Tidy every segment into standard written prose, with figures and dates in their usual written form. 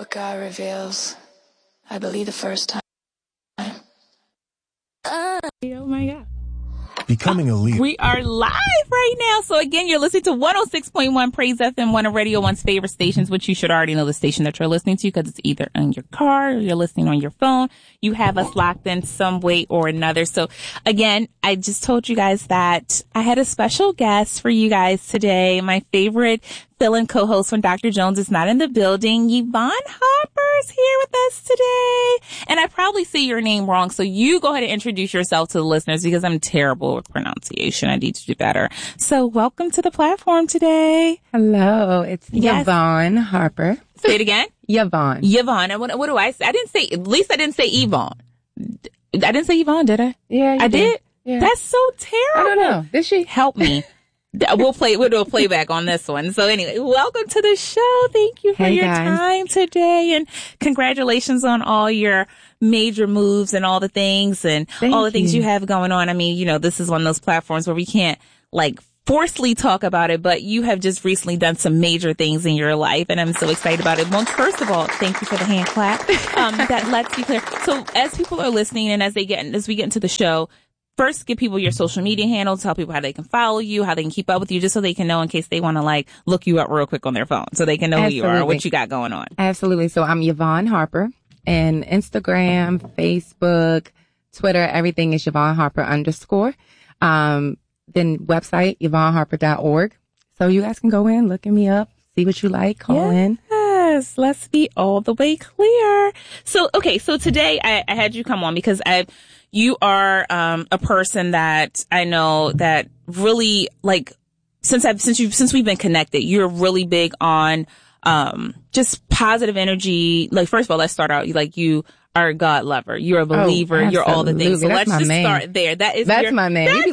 what God reveals, I believe the first time. Oh my God. Becoming a leader. We are live right now. So again, you're listening to 106.1 Praise FM, one of Radio 1's favorite stations, which you should already know the station that you're listening to because it's either in your car or you're listening on your phone. You have us locked in some way or another. So again, I just told you guys that I had a special guest for you guys today. My favorite fill-in co-host when Dr. Jones is not in the building. Yvonne Harper's here with us today. And I probably say your name wrong, so you go ahead and introduce yourself to the listeners because I'm terrible with pronunciation. I need to do better. So welcome to the platform today. Hello, it's Yvonne Harper. Say it again. Yvonne. Yvonne. And what do I say? At least I didn't say Yvonne. I didn't say Yvonne, did I? Yeah, I did? Yeah. That's so terrible. I don't know. Did she? Help me. We'll do a playback on this one. So anyway, welcome to the show. Thank you for your time today, and congratulations on all your major moves and all the things and all the things you have going on. I mean, you know, this is one of those platforms where we can't like forcefully talk about it, but you have just recently done some major things in your life, and I'm so excited about it. Well, first of all, thank you for the hand clap. That lets me clear. So as people are listening and as we get into the show, first, give people your social media handles, tell people how they can follow you, how they can keep up with you, just so they can know in case they want to like look you up real quick on their phone so they can know who you are, what you got going on. Absolutely. So I'm Yvonne Harper, and Instagram, Facebook, Twitter, everything is Yvonne Harper _. Then website, YvonneHarper.org. So you guys can go in, look me up, see what you like, call in. Yes, let's be all the way clear. So, okay, so today I had you come on because you are a person that I know that really like since we've been connected, you're really big on just positive energy. Like, first of all, let's start out like you are a God lover. You're a believer. You're all the things. So let's just start there. That's my man. Women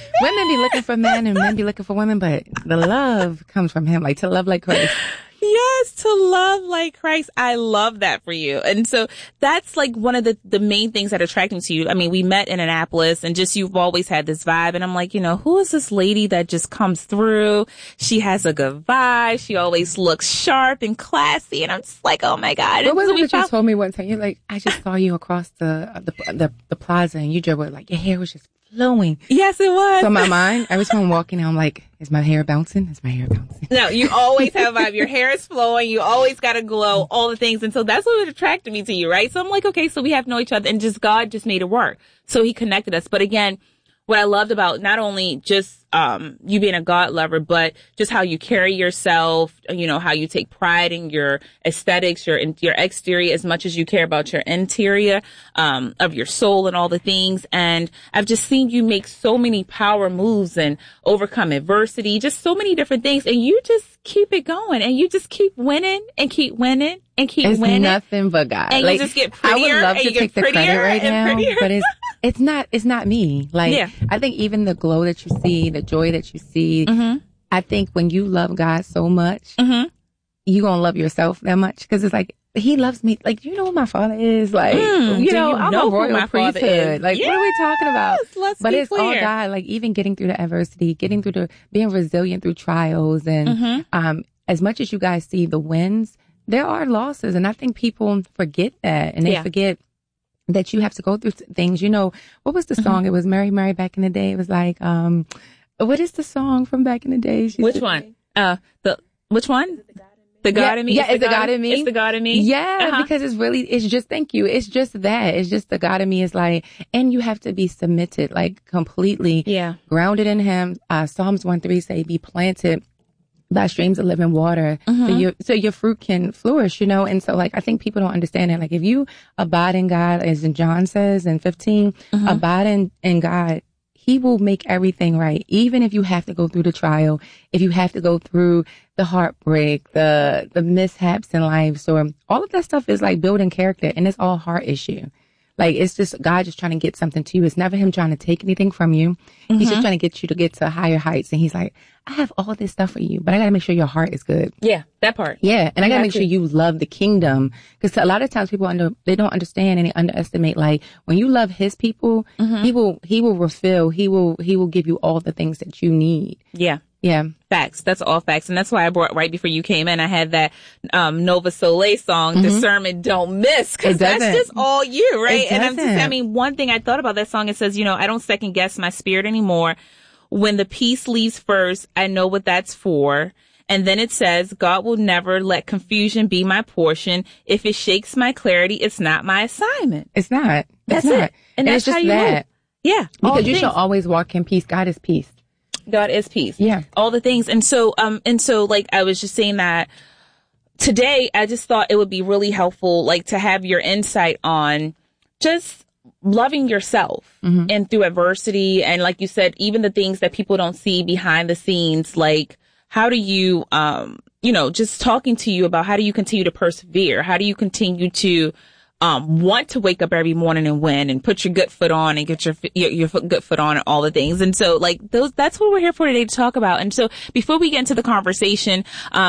be looking for men and men be looking for women, but the love comes from him. Like, to love like Christ. Yes, to love like Christ. I love that for you. And so that's like one of the main things that attract me to you. I mean, we met in Annapolis and just you've always had this vibe. And I'm like, you know, who is this lady that just comes through? She has a good vibe. She always looks sharp and classy. And I'm just like, oh my God. What was it that you told me one time? You're like, I just saw you across the plaza and you just were like, your hair was just flowing. Yes, it was. So my mind, every time I'm walking, I'm like, is my hair bouncing? Is my hair bouncing? No, you always have a vibe. Your hair is flowing. You always got a glow, all the things. And so that's what attracted me to you, right? So I'm like, okay, so we have to know each other, and just God just made it work. So he connected us. But again, what I loved about not only just you being a God lover, but just how you carry yourself, you know, how you take pride in your aesthetics, your exterior as much as you care about your interior of your soul and all the things. And I've just seen you make so many power moves and overcome adversity, just so many different things. And you just keep it going, and you just keep winning and keep winning and keep winning. It's nothing but God. And like, you just get prettier. I would love to take the credit right now, but it's not me. Like, I think even the glow that you see, the joy that you see, I think when you love God so much, you gonna love yourself that much, because it's like, he loves me. Like, you know what my father is? Like, I'm a royal priesthood. Like, what are we talking about? But it's all God. Like, even getting through the adversity, being resilient through trials. And as much as you guys see the wins, there are losses. And I think people forget that. And they forget that you have to go through things. You know, what was the song? It was Mary, Mary back in the day. It was like, what is the song from back in the day? Which one? Which one? The God in me? Yeah, it's the God in me. It's the God in me? Yeah, because it's just, thank you. It's just that. It's just the God in me is like, and you have to be submitted, like completely grounded in him. Psalms 1:3 say, be planted by streams of living water so your fruit can flourish, you know? And so like, I think people don't understand that. Like, if you abide in God, as in John says in 15, abide in God, he will make everything right. Even if you have to go through the trial, if you have to go through the heartbreak, the mishaps in life. So all of that stuff is like building character, and it's all heart issue. Like, it's just God just trying to get something to you. It's never him trying to take anything from you. He's just trying to get you to get to higher heights. And he's like, I have all this stuff for you, but I got to make sure your heart is good. Yeah, that part. Yeah. And I got to make sure you love the kingdom. Because a lot of times people they don't understand, and they underestimate, like, when you love his people, he will refill, he will give you all the things that you need. Yeah. Yeah. Facts. That's all facts. And that's why I brought right before you came in, I had that Nova Soleil song, Discernment Don't Miss, because that's just all you, right? And I'm just, I mean, one thing I thought about that song, it says, you know, I don't second guess my spirit anymore. When the peace leaves first, I know what that's for. And then it says, God will never let confusion be my portion. If it shakes my clarity, it's not my assignment. It's not. That's it. And that's it's just how you that. move. Yeah. Because you shall always walk in peace. God is peace. God is peace. Yeah. All the things. And so like I was just saying that today, I just thought it would be really helpful, like to have your insight on just loving yourself and through adversity. And like you said, even the things that people don't see behind the scenes, like how do you, just talking to you about how do you continue to persevere? How do you continue to want to wake up every morning and win and put your good foot on and get your good foot on and all the things. And so like that's what we're here for today to talk about. And so before we get into the conversation,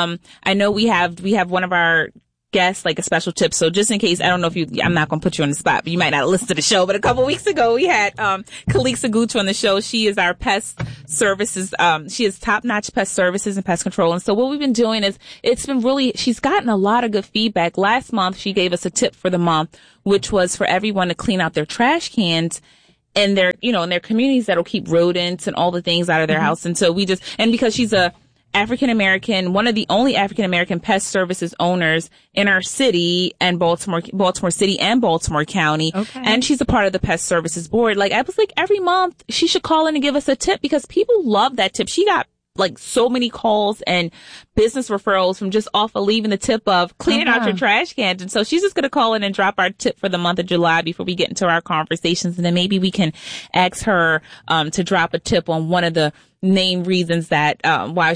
I know we have one of our guests, like a special tip. So just in case, I don't know if I'm not going to put you on the spot, but you might not listen to the show, but a couple weeks ago we had, Kalixa Gooch on the show. She is our pest services. She is top-notch pest services and pest control. And so what we've been doing is she's gotten a lot of good feedback. Last month, she gave us a tip for the month, which was for everyone to clean out their trash cans in their communities that'll keep rodents and all the things out of their house. And so because she's a African-American, one of the only African-American pest services owners in our city and Baltimore City and Baltimore County. Okay. And she's a part of the pest services board. Like I was like, every month she should call in and give us a tip because people love that tip. She got like so many calls and business referrals from just off of leaving the tip of cleaning out your trash cans. And so she's just going to call in and drop our tip for the month of July before we get into our conversations. And then maybe we can ask her, to drop a tip on one of the main reasons that, why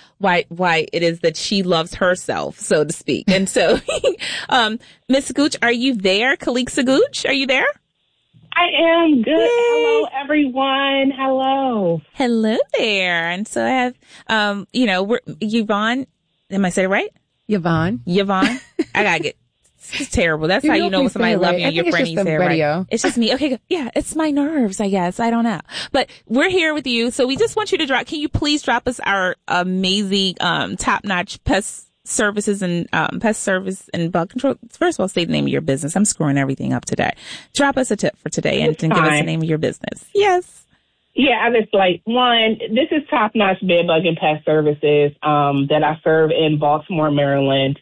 it is that she loves herself, so to speak. And so, Miss Gooch, are you there? Kalixa Gooch, are you there? I am good. Yay. Hello, everyone. Hello there. And so I have, we're Yvonne. Am I saying it right? Yvonne. I gotta get. It's terrible. That's how you know when somebody loves you and your friend you say it right. It's just me. Okay, good. Yeah, it's my nerves, I guess. I don't know. But we're here with you. So we just want you to can you please drop us our amazing, top-notch pest services and, pest service and bug control. First of all, say the name of your business. I'm screwing everything up today. Drop us a tip for today and give us the name of your business. Yes. Yeah, I just this is Top Notch Bed Bug and Pest Services, that I serve in Baltimore, Maryland.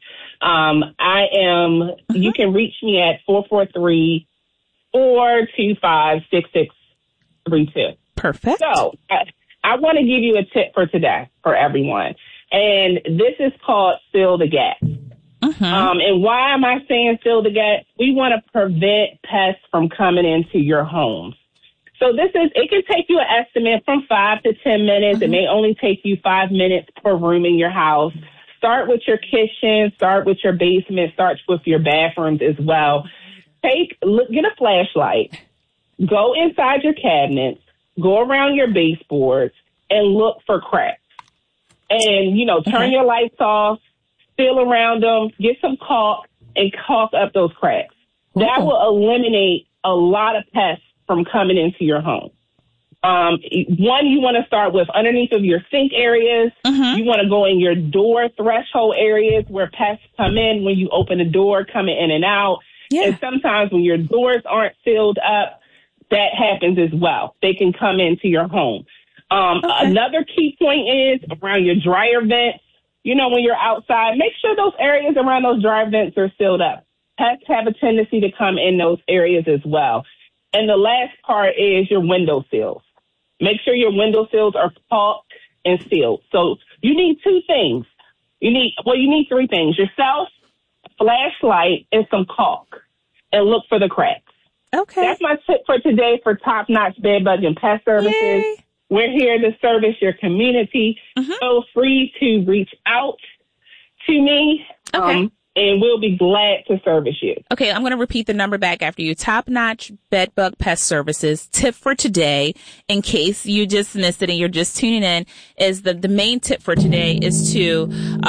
You can reach me at 443-425-6632. Perfect. So I want to give you a tip for today for everyone. And this is called Fill the Gap. And why am I saying fill the gap? We want to prevent pests from coming into your homes. So it can take you an estimate from 5 to 10 minutes. It may only take you 5 minutes per room in your house. Start with your kitchen, start with your basement, start with your bathrooms as well. Get a flashlight, go inside your cabinets, go around your baseboards and look for cracks. And, turn your lights off, feel around them, get some caulk and caulk up those cracks. That will eliminate a lot of pests from coming into your home. One, you want to start with underneath of your sink areas. You want to go in your door threshold areas where pests come in when you open the door, coming in and out. Yeah. And sometimes when your doors aren't sealed up, that happens as well. They can come into your home. Another key point is around your dryer vents. When you're outside, make sure those areas around those dryer vents are sealed up. Pests have a tendency to come in those areas as well. And the last part is your window sills. Make sure your window sills are caulked and sealed. So you need two things. You need three things. Yourself, a flashlight, and some caulk. And look for the cracks. Okay. That's my tip for today for Top Notch Bed Bug and Pest Services. Yay. We're here to service your community. Feel free to reach out to me. Okay. And we'll be glad to service you. Okay, I'm going to repeat the number back after you. Top Notch Bed Bug Pest Services. Tip for today, in case you just missed it and you're just tuning in, is the main tip for today is to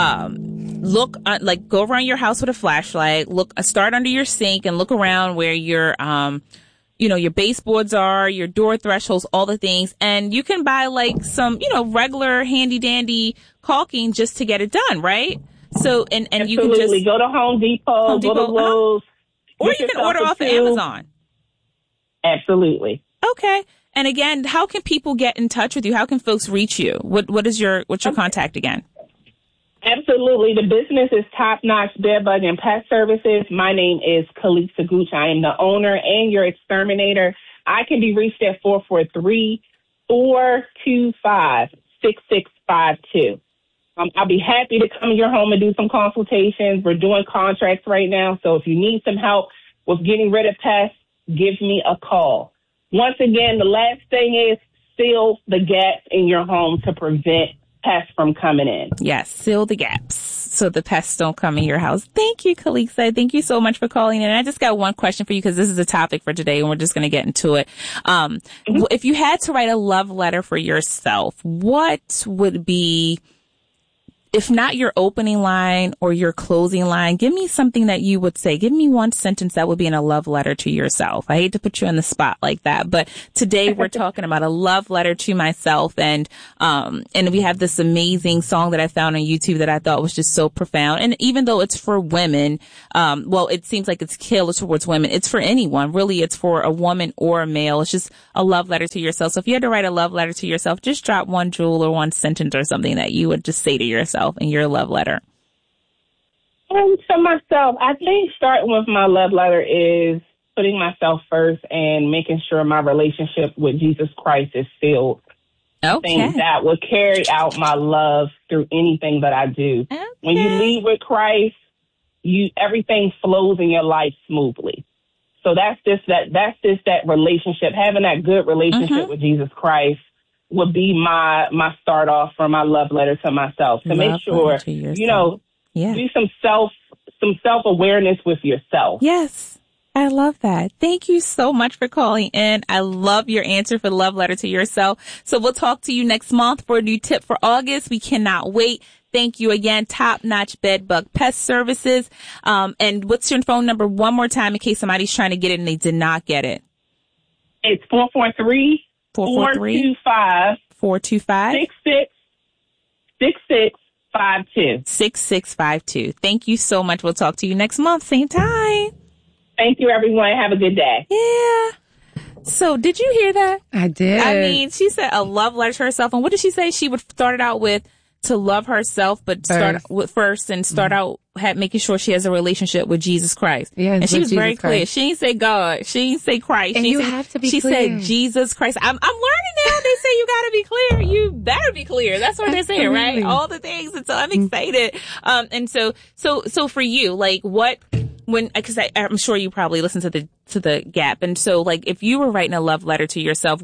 go around your house with a flashlight. Start under your sink and look around where your your baseboards are, your door thresholds, all the things. And you can buy like some, regular handy dandy caulking just to get it done, right? So, and Absolutely. You can just go to Home Depot, go to Lowe's. Or you can order off of Amazon. Absolutely. Okay. And again, how can people get in touch with you? How can folks reach you? What's your contact again? Absolutely. The business is Top Notch Bed Bug and Pest Services. My name is Kalisa Gooch. I am the owner and your exterminator. I can be reached at 443-425-6652. I'll be happy to come to your home and do some consultations. We're doing contracts right now. So if you need some help with getting rid of pests, give me a call. Once again, the last thing is seal the gaps in your home to prevent pests from coming in. Yes, seal the gaps so the pests don't come in your house. Thank you, Kalisa. Thank you so much for calling in. And I just got one question for you because this is a topic for today and we're just going to get into it. If you had to write a love letter for yourself, what would be, if not your opening line or your closing line, give me something that you would say. Give me one sentence that would be in a love letter to yourself. I hate to put you on the spot like that, but today we're talking about a love letter to myself. And we have this amazing song that I found on YouTube that I thought was just so profound. And even though it's for women, it seems like it's tailored towards women. It's for anyone. Really, it's for a woman or a male. It's just a love letter to yourself. So if you had to write a love letter to yourself, just drop one jewel or one sentence or something that you would just say to yourself in your love letter. To myself, I think starting with my love letter is putting myself first and making sure my relationship with Jesus Christ is sealed. Okay. I think that will carry out my love through anything that I do. Okay. When you lead with Christ, everything flows in your life smoothly. So that's just that relationship, having that good relationship with Jesus Christ would be my start off for my love letter to myself, to make sure, do some self-awareness with yourself. Yes. I love that. Thank you so much for calling in. I love your answer for the love letter to yourself. So we'll talk to you next month for a new tip for August. We cannot wait. Thank you again. Top Notch Bed Bug Pest Services. And what's your phone number one more time in case somebody's trying to get it and they did not get it? It's 443 425 6652. Thank you so much. We'll talk to you next month. Same time. Thank you, everyone. Have a good day. Yeah. So did you hear that? I did. I mean, she said a love letter to herself. And what did she say? She would start it out with to love herself, but start with first and start out making sure she has a relationship with Jesus Christ. Yeah, and she was very clear. She didn't say God. She didn't say Christ. And you have to be clear. She said Jesus Christ. I'm learning now. They say you got to be clear. You better be clear. That's what they're saying, right? All the things. And so I'm excited. And so for you, like because I'm sure you probably listened to the Gap. And so like, if you were writing a love letter to yourself,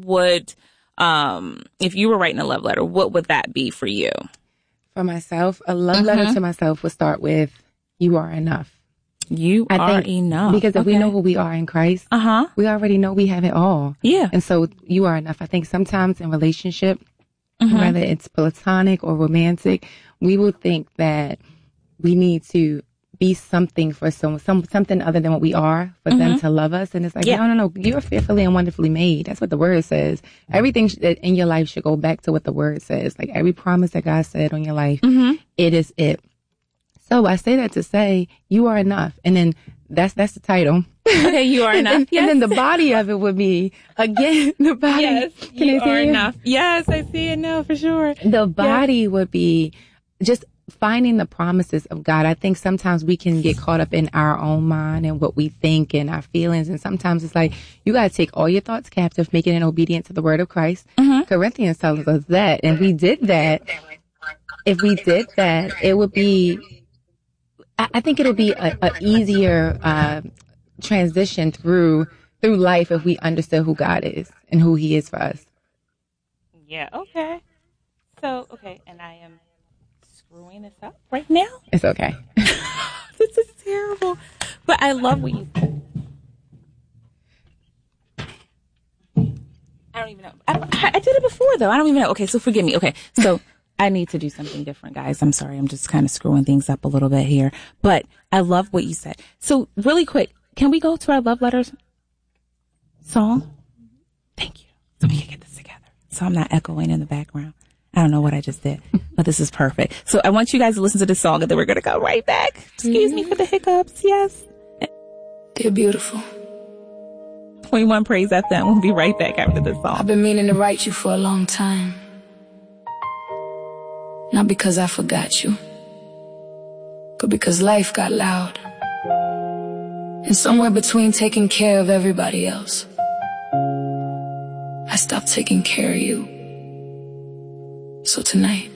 if you were writing a love letter, what would that be for you? For myself, a love letter to myself would start with, you are enough. You are enough. Because if we know who we are in Christ, we already know we have it all. Yeah. And so you are enough. I think sometimes in relationship, whether it's platonic or romantic, we will think that we need to be something for something other than what we are for them to love us. And it's like, no, you're fearfully and wonderfully made. That's what the word says. Everything in your life should go back to what the word says. Like every promise that God said on your life, it is it. So I say that to say you are enough. And then that's the title. Okay, you are enough. And then the body of it would be, again, the body. Yes, you are enough. Yes, I see it now for sure. The body would be just finding the promises of God. I think sometimes we can get caught up in our own mind and what we think and our feelings. And sometimes it's like, you got to take all your thoughts captive, make it in obedience to the word of Christ. Corinthians tells us that. And we did that. If we did that, it would be, I think it'll be a easier transition through life if we understood who God is and who he is for us. Yeah. Okay. So, and I am screwing this up right now. It's okay. This is terrible. But I love what you said. I don't even know. I did it before, though. I don't even know. Okay, so forgive me. Okay, so I need to do something different, guys. I'm sorry. I'm just kind of screwing things up a little bit here. But I love what you said. So really quick, can we go to our love letters? song? Thank you. So we can get this together. So I'm not echoing in the background. I don't know what I just did, but this is perfect. So I want you guys to listen to this song and then we're going to go right back. Excuse me for the hiccups. Yes. They're beautiful. 21 Praise FM. We'll be right back after this song. I've been meaning to write you for a long time. Not because I forgot you, but because life got loud. And somewhere between taking care of everybody else, I stopped taking care of you. So tonight,